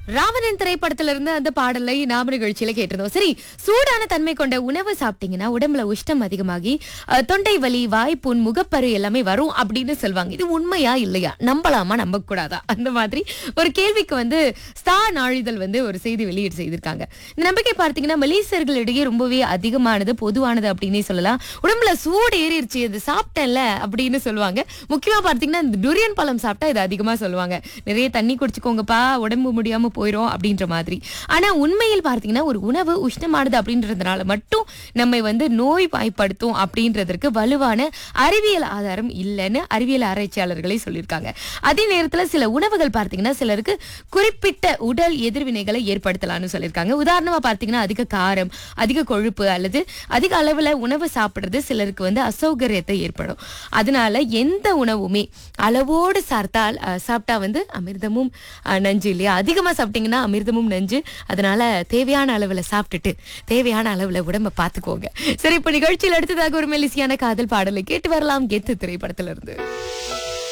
ராவணன் திரைப்படத்துல இருந்து அந்த பாடலை நாம நிகழ்ச்சியில கேட்டிருந்தோம். சரி, சூடான தன்மை கொண்ட உணவு சாப்பிட்டீங்கன்னா உடம்புல உஷ்ணம் அதிகமாகி தொண்டை வலி, வாய்ப்புண், முகப்பரு எல்லாமே வரும் அப்படின்னு சொல்லுவாங்க. இது உண்மையா இல்லையா? நம்பலாமா நம்ப கூடாதா? அந்த மாதிரி ஒரு கேள்விக்கு ஸ்டார் நாளிதழ் ஒரு செய்தி வெளியீடு செய்திருக்காங்க. இந்த நம்பிக்கை பார்த்தீங்கன்னா மலேசியர்களிடையே ரொம்பவே அதிகமானது, பொதுவானது அப்படின்னே சொல்லலாம். உடம்புல சூடு ஏறிடுச்சு, இது சாப்பிட்டேன்ல அப்படின்னு சொல்லுவாங்க. முக்கியமா பார்த்தீங்கன்னா இந்த டுரியன் பழம் சாப்பிட்டா இது அதிகமா சொல்லுவாங்க. நிறைய தண்ணி குடிச்சுக்கோங்கப்பா, உடம்பு முடியாம போயிரும் அப்படின்ற மாதிரி. ஆனா உண்மையில் பார்த்தீங்கன்னா ஒரு உணவு உஷ்ணமானது அப்படின்றதுனால மட்டும் நம்மை நோய் வாய்ப்படுத்தும் அப்படின்றதற்கு வலுவான அறிவியல் ஆதாரம் இல்லைன்னு அறிவியல் ஆராய்ச்சியாளர்களே சொல்லியிருக்காங்க. அதே நேரத்துல சில உணவுகள் பார்த்தீங்கன்னா சிலருக்கு குறிப்பிட்ட உடல் எதிர்வினைகளை ஏற்படுத்தலாம்னு சொல்லியிருக்காங்க. உதாரணமா பார்த்தீங்கன்னா அதிக காரம், அதிக கொழுப்பு அல்லது அதிக அளவுல உணவு சாப்பிடுறது சிலருக்கு அசௌகரியத்தை ஏற்படும். அதனால எந்த உணவுமே அளவோடு சாப்பிட்டா அமிர்தமும் நஞ்சு இல்லையா? அதிகமா சாப்பிட்டீங்கன்னா அமிர்தமும் நஞ்சு. அதனால தேவையான அளவுல சாப்பிட்டுட்டு தேவையான அளவுல உடம்ப பாத்துக்கோங்க. சரி, இப்ப நிகழ்ச்சியில் அடுத்ததாக ஒரு மெல்லிசையான காதல் பாடலை கேட்டு வரலாம். கெத்து திரைப்படத்துல இருந்து.